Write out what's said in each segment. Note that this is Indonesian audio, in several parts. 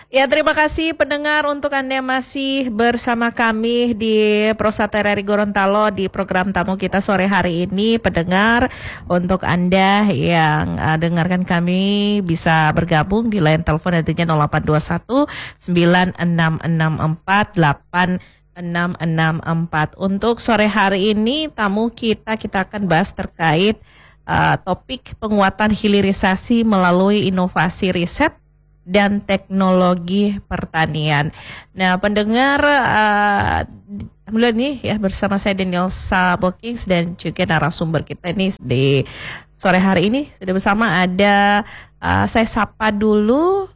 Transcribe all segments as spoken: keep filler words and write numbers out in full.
Ya, terima kasih pendengar untuk Anda masih bersama kami di Prosata R R I Gorontalo di program tamu kita sore hari ini. Pendengar, untuk Anda yang uh, dengarkan kami bisa bergabung di line telepon nantinya nol delapan dua satu sembilan enam enam empat delapan enam enam empat. Untuk sore hari ini tamu kita kita akan bahas terkait uh, topik penguatan hilirisasi melalui inovasi riset dan teknologi pertanian. Nah, pendengar, uh, alhamdulillah nih ya bersama saya Daniel Sabokings dan juga narasumber kita ini di sore hari ini sudah bersama ada uh, saya sapa dulu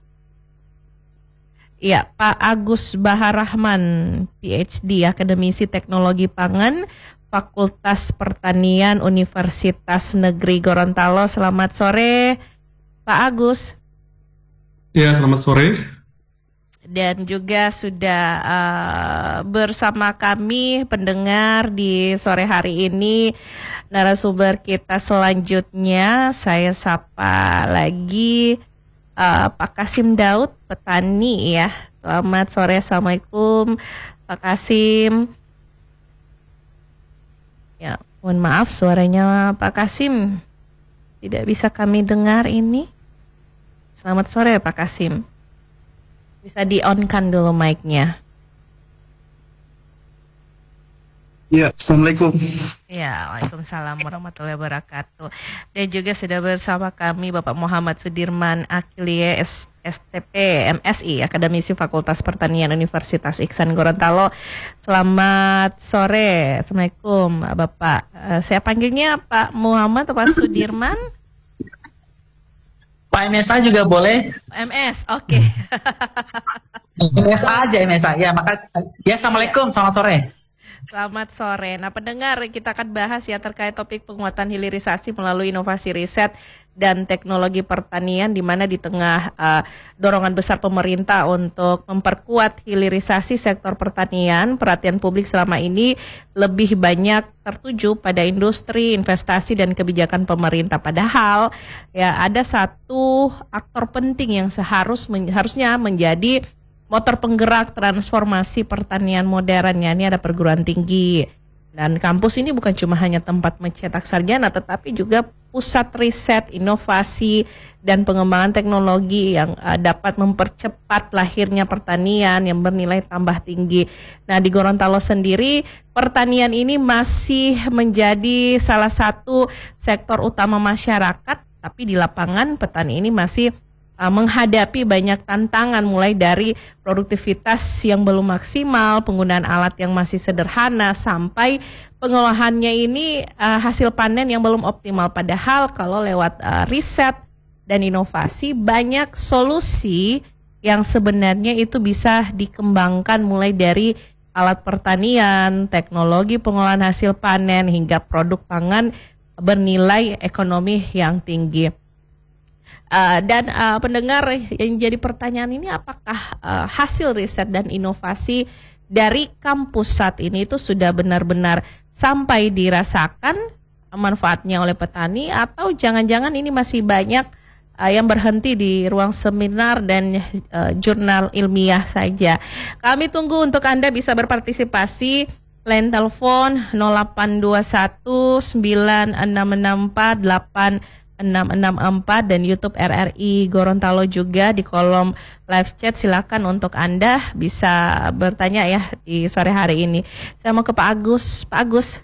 ya Pak Agus Baharahman, P H D, Akademisi Teknologi Pangan, Fakultas Pertanian Universitas Negeri Gorontalo. Selamat sore, Pak Agus. Ya, selamat sore. Dan juga sudah uh, bersama kami pendengar di sore hari ini narasumber kita selanjutnya. Saya sapa lagi uh, Pak Kasim Daud, petani ya. Selamat sore, Assalamualaikum Pak Kasim. Ya, mohon maaf suaranya Pak Kasim tidak bisa kami dengar ini. Selamat sore Pak Kasim. Bisa di-on-kan dulu mic-nya. Ya, Assalamualaikum. Ya, Waalaikumsalam warahmatullahi wabarakatuh. Dan juga sudah bersama kami Bapak Muhammad Sudirman Akilie, S T P M Si, Akademisi Fakultas Pertanian Universitas Iksan Gorontalo. Selamat sore. Assalamualaikum Bapak. Uh, saya panggilnya Pak Muhammad atau Pak Sudirman? Pak M S A juga boleh. M S, oke. Okay. M S A aja, M S A. Ya, makasih. Ya, Assalamualaikum, ya. Selamat sore. Selamat sore. Nah, pendengar, kita akan bahas ya terkait topik penguatan hilirisasi melalui inovasi riset dan teknologi pertanian, di mana di tengah uh, dorongan besar pemerintah untuk memperkuat hilirisasi sektor pertanian, perhatian publik selama ini lebih banyak tertuju pada industri, investasi, dan kebijakan pemerintah. Padahal ya ada satu aktor penting yang seharus men, harusnya menjadi motor penggerak transformasi pertanian modernnya. Ini ada perguruan tinggi. Dan kampus ini bukan cuma hanya tempat mencetak sarjana, tetapi juga pusat riset, inovasi, dan pengembangan teknologi yang uh, dapat mempercepat lahirnya pertanian yang bernilai tambah tinggi. Nah, di Gorontalo sendiri, pertanian ini masih menjadi salah satu sektor utama masyarakat, tapi di lapangan petani ini masih menghadapi banyak tantangan, mulai dari produktivitas yang belum maksimal, penggunaan alat yang masih sederhana, sampai pengolahannya ini uh, hasil panen yang belum optimal. Padahal kalau lewat uh, riset dan inovasi, banyak solusi yang sebenarnya itu bisa dikembangkan, mulai dari alat pertanian, teknologi pengolahan hasil panen, hingga produk pangan bernilai ekonomi yang tinggi. Uh, dan uh, pendengar, yang jadi pertanyaan ini, apakah uh, hasil riset dan inovasi dari kampus saat ini itu sudah benar-benar sampai dirasakan manfaatnya oleh petani, atau jangan-jangan ini masih banyak uh, yang berhenti di ruang seminar dan uh, jurnal ilmiah saja. Kami tunggu untuk Anda bisa berpartisipasi. Line telepon nol delapan dua satu sembilan enam enam empat delapan enam enam empat dan YouTube R R I Gorontalo juga di kolom live chat. Silakan untuk Anda bisa bertanya ya di sore hari ini. Saya mau ke Pak Agus. Pak Agus.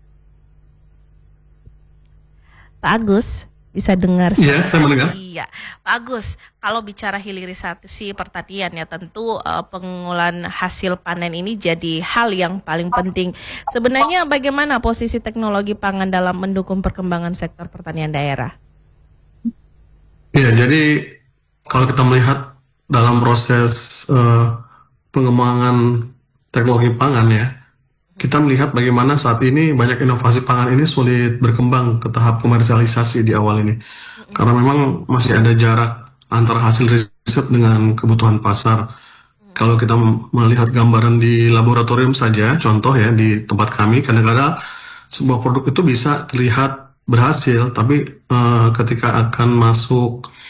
Pak Agus, bisa dengar saya? Iya, saya mendengar. Iya, Pak Agus, kalau bicara hilirisasi pertanian ya tentu uh, pengolahan hasil panen ini jadi hal yang paling penting. Sebenarnya bagaimana posisi teknologi pangan dalam mendukung perkembangan sektor pertanian daerah? Iya, jadi kalau kita melihat dalam proses uh, pengembangan teknologi pangan ya, kita melihat bagaimana saat ini banyak inovasi pangan ini sulit berkembang ke tahap komersialisasi di awal ini. Karena memang masih ada jarak antara hasil riset dengan kebutuhan pasar. Kalau kita melihat gambaran di laboratorium saja, contoh ya di tempat kami, kadang-kadang sebuah produk itu bisa terlihat berhasil, tapi uh, ketika akan masuk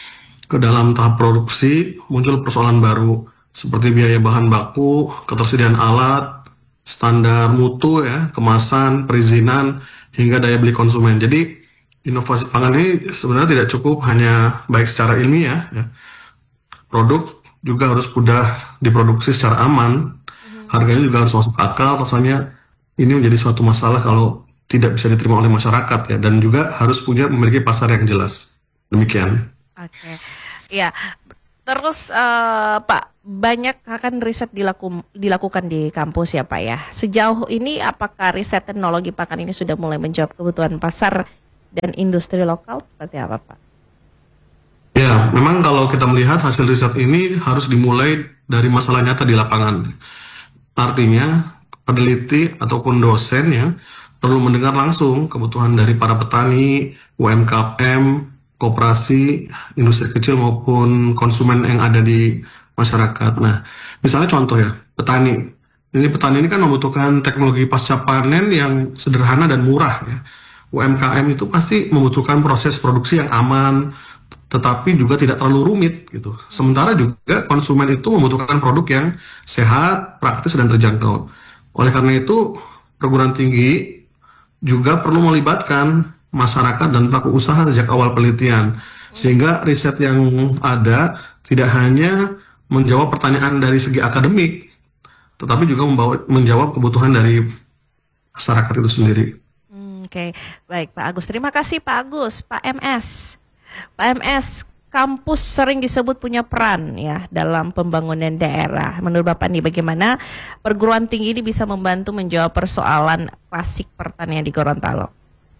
ke dalam tahap produksi, muncul persoalan baru seperti biaya bahan baku, ketersediaan alat, standar mutu ya, kemasan, perizinan, hingga daya beli konsumen. Jadi inovasi pangan ini sebenarnya tidak cukup hanya baik secara ilmiah, ya. Produk juga harus mudah diproduksi secara aman, harganya juga harus masuk akal. Rasanya ini menjadi suatu masalah kalau tidak bisa diterima oleh masyarakat ya, dan juga harus punya memiliki pasar yang jelas. Demikian. Oke, ya. Terus eh, Pak, banyak akan riset dilaku, dilakukan di kampus ya Pak ya. Sejauh ini apakah riset teknologi pakan ini sudah mulai menjawab kebutuhan pasar dan industri lokal seperti apa Pak? Ya, memang kalau kita melihat hasil riset ini harus dimulai dari masalah nyata di lapangan. Artinya, peneliti ataupun dosen ya perlu mendengar langsung kebutuhan dari para petani, U M K M, koperasi, industri kecil maupun konsumen yang ada di masyarakat. Nah, misalnya contoh ya, petani. Ini petani ini kan membutuhkan teknologi pasca panen yang sederhana dan murah ya. U M K M itu pasti membutuhkan proses produksi yang aman, tetapi juga tidak terlalu rumit gitu. Sementara juga konsumen itu membutuhkan produk yang sehat, praktis, dan terjangkau. Oleh karena itu, perguruan tinggi juga perlu melibatkan masyarakat dan pelaku usaha sejak awal penelitian, sehingga riset yang ada tidak hanya menjawab pertanyaan dari segi akademik, tetapi juga membawa, menjawab kebutuhan dari masyarakat itu sendiri. Hmm, Oke, okay. Baik Pak Agus. Terima kasih Pak Agus. Pak M S. Pak M S, kampus sering disebut punya peran ya dalam pembangunan daerah. Menurut Bapak nih, bagaimana perguruan tinggi ini bisa membantu menjawab persoalan klasik pertanian di Gorontalo?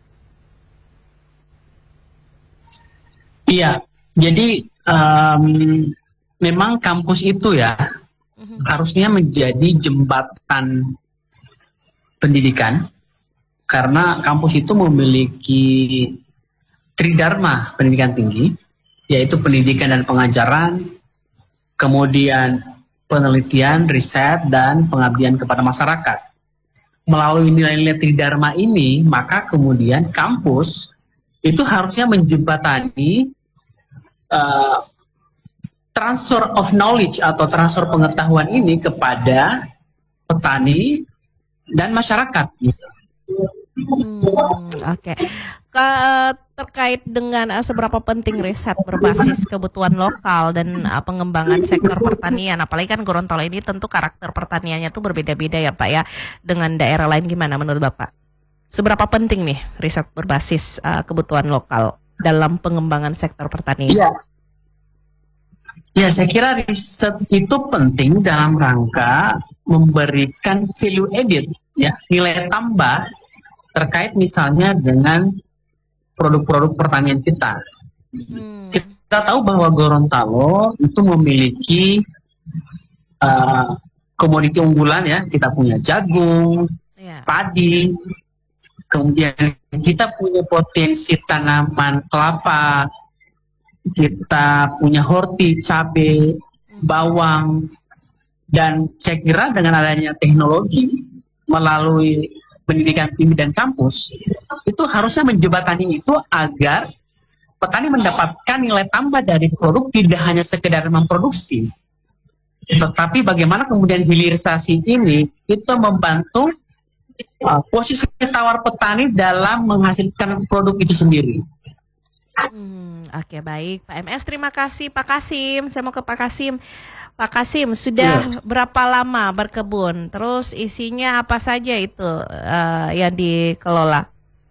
Iya, jadi um, memang kampus itu ya Mhm. harusnya menjadi jembatan pendidikan, karena kampus itu memiliki tridharma pendidikan tinggi, yaitu pendidikan dan pengajaran, kemudian penelitian, riset, dan pengabdian kepada masyarakat. Melalui nilai-nilai tridharma ini, maka kemudian kampus itu harusnya menjembatani uh, transfer of knowledge atau transfer pengetahuan ini kepada petani dan masyarakat. Gitu. Hmm, Oke, Ke- terkait dengan uh, seberapa penting riset berbasis kebutuhan lokal dan uh, pengembangan sektor pertanian, apalagi kan Gorontalo ini tentu karakter pertaniannya tuh berbeda-beda ya Pak ya, dengan daerah lain, gimana menurut Bapak? Seberapa penting nih riset berbasis uh, kebutuhan lokal dalam pengembangan sektor pertanian? Iya. Ya, saya kira riset itu penting dalam rangka memberikan value added, ya, nilai tambah terkait misalnya dengan produk-produk pertanian kita. Hmm. Kita tahu bahwa Gorontalo itu memiliki uh, komoditi unggulan ya, kita punya jagung, Ya. padi, kemudian kita punya potensi tanaman kelapa, kita punya horti, cabai, bawang, dan saya kira dengan adanya teknologi melalui pendidikan tinggi dan kampus, itu harusnya menjembatani itu agar petani mendapatkan nilai tambah dari produk, tidak hanya sekedar memproduksi, tetapi bagaimana kemudian hilirisasi ini itu membantu uh, posisi tawar petani dalam menghasilkan produk itu sendiri. Hmm, Oke, baik Pak M S, terima kasih Pak Kasim. Saya mau ke Pak Kasim. Pak Kasim, sudah berapa lama berkebun? Terus isinya apa saja itu uh, yang dikelola?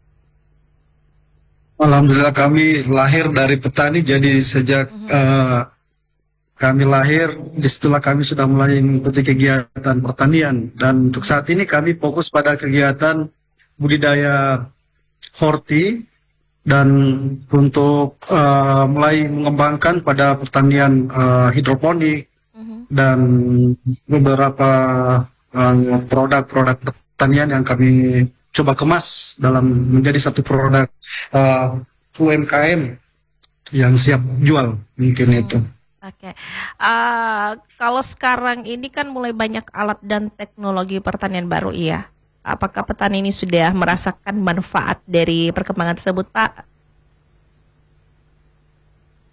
Alhamdulillah kami lahir dari petani, jadi sejak eh, kami lahir, disitulah kami sudah mulai mengikuti kegiatan pertanian. Dan untuk saat ini kami fokus pada kegiatan budidaya horti dan untuk eh, mulai mengembangkan pada pertanian eh, hidroponik dan beberapa eh, produk-produk pertanian yang kami coba kemas dalam menjadi satu produk uh, U M K M yang siap jual, mungkin itu. Oke, Uh, kalau sekarang ini kan mulai banyak alat dan teknologi pertanian baru, iya. Apakah petani ini sudah merasakan manfaat dari perkembangan tersebut, Pak?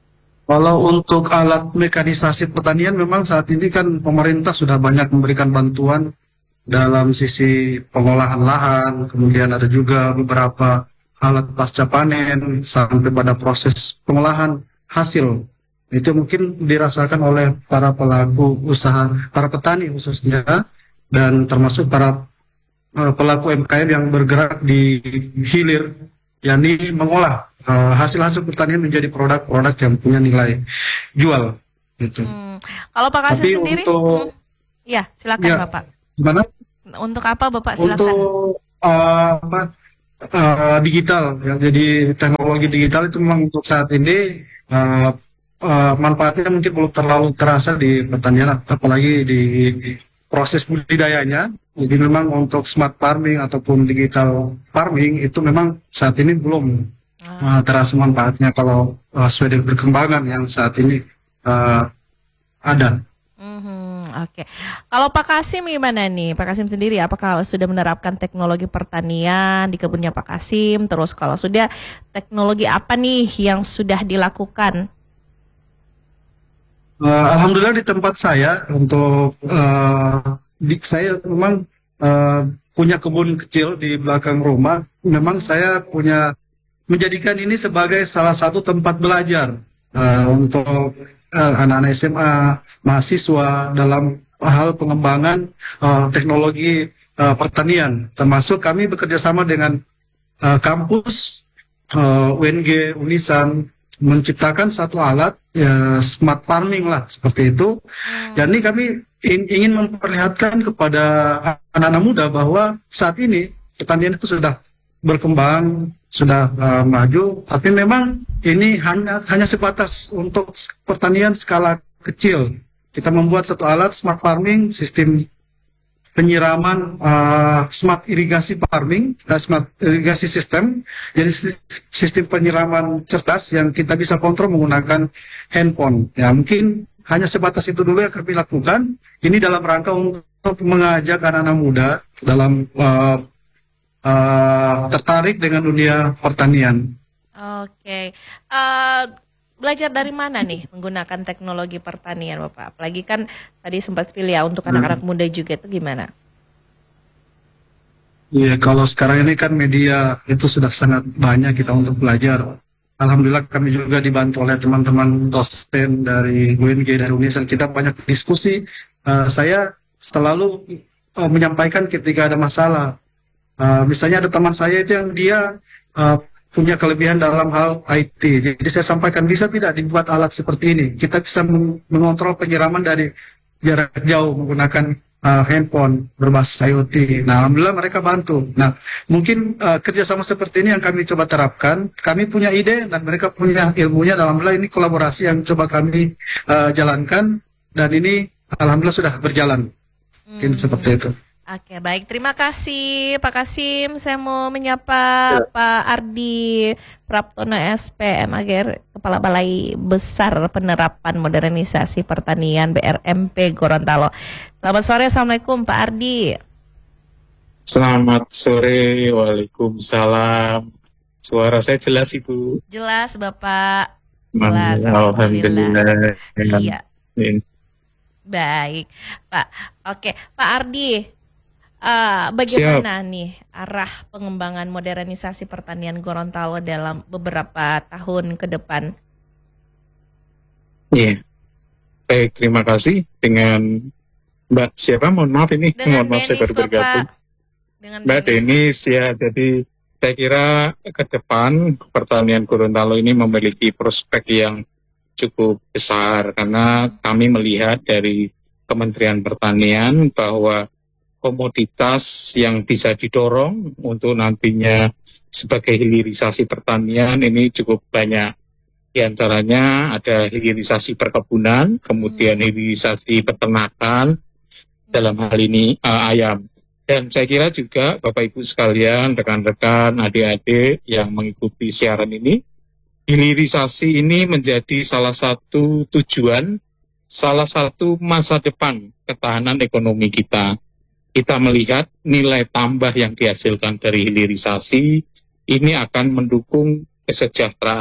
Kalau untuk alat mekanisasi pertanian memang saat ini kan pemerintah sudah banyak memberikan bantuan dalam sisi pengolahan lahan, kemudian ada juga beberapa alat pasca panen sampai pada proses pengolahan hasil. Itu mungkin dirasakan oleh para pelaku usaha, para petani khususnya, dan termasuk para uh, pelaku M K M yang bergerak di hilir, yakni mengolah uh, hasil-hasil pertanian menjadi produk-produk yang punya nilai jual. Gitu. Hmm. Kalau Pak Kasim Tapi sendiri, untuk, hmm, ya silakan ya, Bapak. gimana? Untuk apa Bapak silakan? Untuk uh, apa, uh, digital, ya, jadi teknologi digital itu memang untuk saat ini uh, uh, manfaatnya mungkin belum terlalu terasa di pertanian, apalagi di proses budidayanya. Jadi memang untuk smart farming ataupun digital farming itu memang saat ini belum uh, terasa manfaatnya kalau uh, sesuai dengan perkembangan yang saat ini uh, ada. Mhm, Oke, kalau Pak Kasim gimana nih? Pak Kasim sendiri apakah sudah menerapkan teknologi pertanian di kebunnya Pak Kasim? Terus kalau sudah, teknologi apa nih yang sudah dilakukan? Uh, Alhamdulillah di tempat saya untuk uh, di, saya memang uh, punya kebun kecil di belakang rumah. Memang saya punya menjadikan ini sebagai salah satu tempat belajar uh, untuk uh, anak-anak S M A, mahasiswa dalam hal pengembangan uh, teknologi uh, pertanian. Termasuk kami bekerja sama dengan uh, kampus uh, U N G, Unisan, menciptakan satu alat ya, smart farming lah seperti itu. Hmm. Jadi kami in, ingin memperlihatkan kepada anak-anak muda bahwa saat ini pertanian itu sudah berkembang, sudah uh, maju, tapi memang ini hanya hanya sebatas untuk pertanian skala kecil. Kita membuat satu alat smart farming, sistem penyiraman uh, smart irigasi farming, uh, smart irigasi system, jadi sistem penyiraman cerdas yang kita bisa kontrol menggunakan handphone. Ya mungkin hanya sebatas itu dulu yang kami lakukan. Ini dalam rangka untuk mengajak anak-anak muda dalam uh, uh, tertarik dengan dunia pertanian. Oke, uh, belajar dari mana nih menggunakan teknologi pertanian Bapak? Apalagi kan tadi sempat pilih ya untuk anak-anak muda juga, itu gimana? Iya, kalau sekarang ini kan media itu sudah sangat banyak kita untuk belajar. Alhamdulillah kami juga dibantu oleh teman-teman dosen dari U N G, dari Unisan. Kita banyak diskusi. Uh, saya selalu uh, menyampaikan ketika ada masalah. Uh, misalnya ada teman saya itu yang dia uh, punya kelebihan dalam hal I T. Jadi saya sampaikan, bisa tidak dibuat alat seperti ini? Kita bisa mengontrol penyiraman dari jarak jauh menggunakan uh, handphone berbasis I O T. Nah, alhamdulillah mereka bantu. Nah, mungkin uh, kerjasama seperti ini yang kami coba terapkan. Kami punya ide dan mereka punya ilmunya. Alhamdulillah ini kolaborasi yang coba kami uh, jalankan, dan ini alhamdulillah sudah berjalan. Mungkin hmm. seperti itu. Oke, baik. Terima kasih Pak Kasim. Saya mau menyapa ya. Pak Ardi Praptono S P M A G R, Kepala Balai Besar Penerapan Modernisasi Pertanian B R M P Gorontalo. Selamat sore, Assalamualaikum Pak Ardi. Selamat sore, Waalaikumsalam. Suara saya jelas Ibu? Jelas Bapak. Jelas, Alhamdulillah. Alhamdulillah. Iya. Baik Pak. Oke, Pak Ardi. Uh, bagaimana Siap. nih arah pengembangan modernisasi pertanian Gorontalo dalam beberapa tahun ke depan? Iya, yeah. Baik, terima kasih. Dengan Mbak siapa? Mohon maaf ini, dengan mohon maaf Dennis, saya baru bergabung. Dengan Mbak Dennis. Denis ya. Jadi saya kira ke depan pertanian Gorontalo ini memiliki prospek yang cukup besar, karena kami melihat dari Kementerian Pertanian bahwa komoditas yang bisa didorong untuk nantinya sebagai hilirisasi pertanian ini cukup banyak. Di antaranya ada hilirisasi perkebunan, kemudian hilirisasi peternakan, dalam hal ini uh, ayam. Dan saya kira juga Bapak Ibu sekalian, rekan-rekan, adik-adik yang mengikuti siaran ini, hilirisasi ini menjadi salah satu tujuan, salah satu masa depan ketahanan ekonomi kita. Kita melihat nilai tambah yang dihasilkan dari hilirisasi ini akan mendukung kesejahteraan,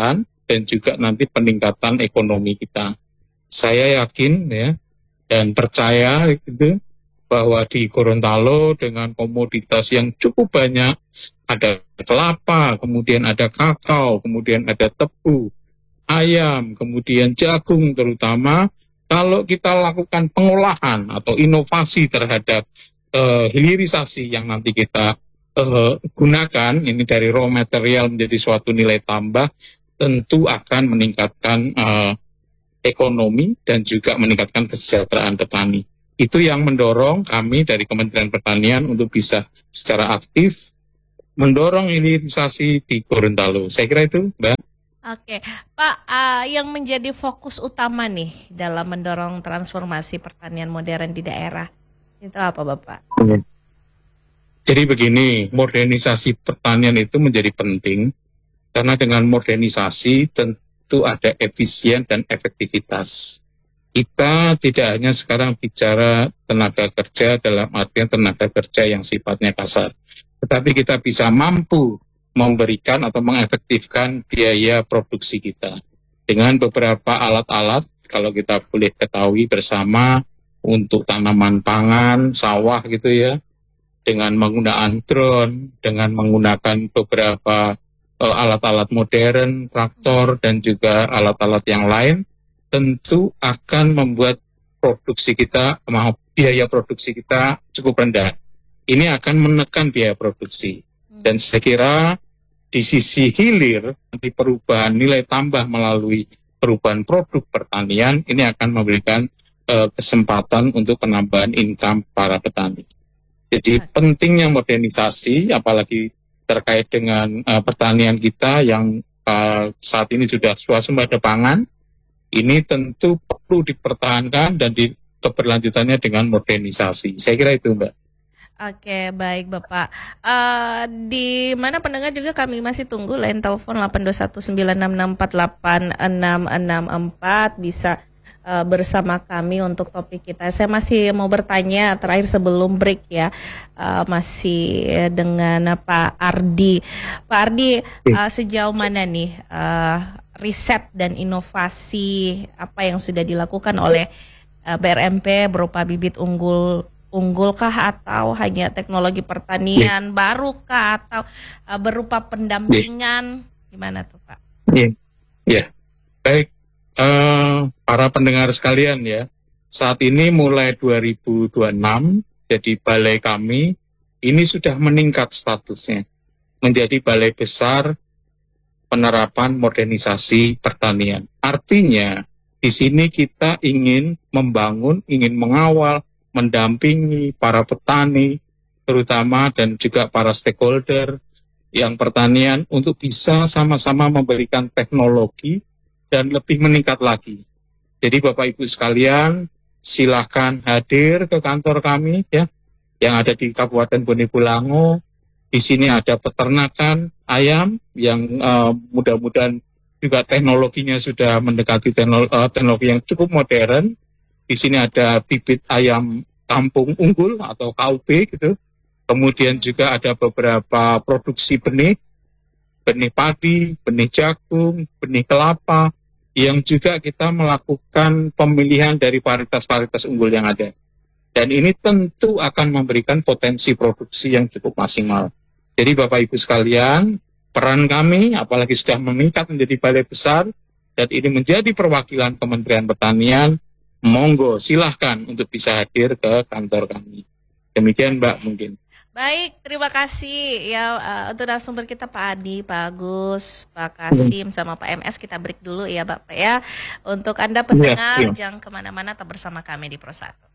dan juga nanti peningkatan ekonomi kita. Saya yakin ya dan percaya gitu bahwa di Gorontalo dengan komoditas yang cukup banyak, ada kelapa, kemudian ada kakao, kemudian ada tebu, ayam, kemudian jagung terutama, kalau kita lakukan pengolahan atau inovasi terhadap uh, hilirisasi yang nanti kita uh, gunakan, ini dari raw material menjadi suatu nilai tambah, tentu akan meningkatkan uh, ekonomi dan juga meningkatkan kesejahteraan petani. Itu yang mendorong kami dari Kementerian Pertanian untuk bisa secara aktif mendorong hilirisasi di Gorontalo. Saya kira itu, Mbak. Oke, Pak, uh, yang menjadi fokus utama nih dalam mendorong transformasi pertanian modern di daerah, itu apa Bapak? Jadi begini, modernisasi pertanian itu menjadi penting, karena dengan modernisasi tentu ada efisien dan efektivitas. Kita tidak hanya sekarang bicara tenaga kerja dalam artian tenaga kerja yang sifatnya kasar, tetapi kita bisa mampu memberikan atau mengefektifkan biaya produksi kita dengan beberapa alat-alat, kalau kita boleh ketahui bersama, untuk tanaman pangan, sawah gitu ya, dengan menggunakan drone, dengan menggunakan beberapa uh, alat-alat modern, traktor, dan juga alat-alat yang lain, tentu akan membuat produksi kita, maaf, biaya produksi kita cukup rendah. Ini akan menekan biaya produksi. Dan saya kira di sisi hilir, di perubahan nilai tambah melalui perubahan produk pertanian, ini akan memberikan uh, kesempatan untuk penambahan income para petani. Jadi pentingnya modernisasi, apalagi terkait dengan uh, pertanian kita yang uh, saat ini sudah swasembada pangan, ini tentu perlu dipertahankan dan di keberlanjutannya dengan modernisasi. Saya kira itu, Mbak. Oke, baik Bapak. Uh, di mana pendengar juga kami masih tunggu line telepon delapan dua satu sembilan enam enam empat delapan enam enam empat bisa uh, bersama kami untuk topik kita. Saya masih mau bertanya terakhir sebelum break ya, uh, masih dengan Pak Ardi. Pak Ardi, uh, sejauh mana nih uh, riset dan inovasi apa yang sudah dilakukan oleh uh, B R M P berupa bibit unggul unggulkah atau hanya teknologi pertanian yeah. barukah atau uh, berupa pendampingan yeah. gimana tuh Pak? Iya, yeah. yeah. Baik uh, para pendengar sekalian ya, saat ini mulai dua ribu dua puluh enam jadi balai kami ini sudah meningkat statusnya menjadi balai besar penerapan modernisasi pertanian. Artinya di sini kita ingin membangun, ingin mengawal, mendampingi para petani, terutama dan juga para stakeholder yang pertanian untuk bisa sama-sama memberikan teknologi dan lebih meningkat lagi. Jadi Bapak Ibu sekalian, silakan hadir ke kantor kami ya, yang ada di Kabupaten Bone Bolango. Di sini ada peternakan ayam yang uh, mudah-mudahan juga teknologinya sudah mendekati teknologi, uh, teknologi yang cukup modern. Di sini ada bibit ayam kampung unggul atau K U B gitu. Kemudian juga ada beberapa produksi benih, benih padi, benih jagung, benih kelapa, yang juga kita melakukan pemilihan dari varietas-varietas unggul yang ada. Dan ini tentu akan memberikan potensi produksi yang cukup maksimal. Jadi Bapak Ibu sekalian, peran kami apalagi sudah meningkat menjadi balai besar, dan ini menjadi perwakilan Kementerian Pertanian, monggo silahkan untuk bisa hadir ke kantor kami. Demikian Mbak mungkin. Baik, terima kasih ya uh, untuk narasumber kita Pak Adi, Pak Agus, Pak Kasim, sama Pak M S. Kita break dulu ya Bapak ya. Untuk Anda pendengar, ya, ya. jangan kemana-mana, tetap bersama kami di Pro satu.